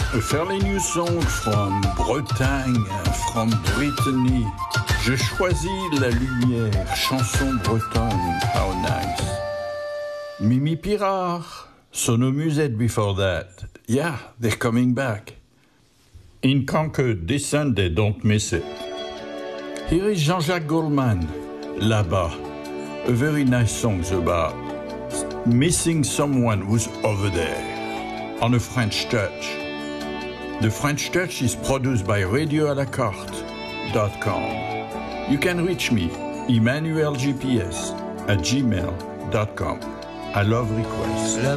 A fairly new song from Bretagne, from Brittany. Je choisis la lumière, chanson bretonne, how nice. Mimi Pirard, Sonomuzet before that. Yeah, they're coming back. In Concord, this Sunday, don't miss it. Here is Jean-Jacques Goldman, Là-bas. A very nice song about missing someone who's over there on a French church. The French Church is produced by radioalacarte.com. You can reach me, emmanuelgps@gmail.com. I love requests.